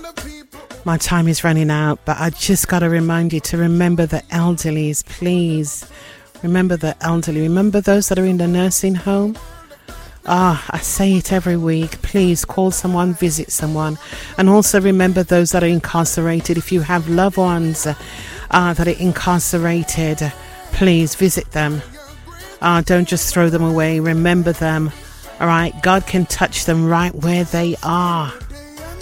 My time is running out, but I just got to remind you to remember the elderly, please. Remember the elderly. Remember those that are in the nursing home. I say it every week. Please call someone, visit someone. And also remember those that are incarcerated. If you have loved ones that are incarcerated, please visit them. Don't just throw them away. Remember them. All right. God can touch them right where they are.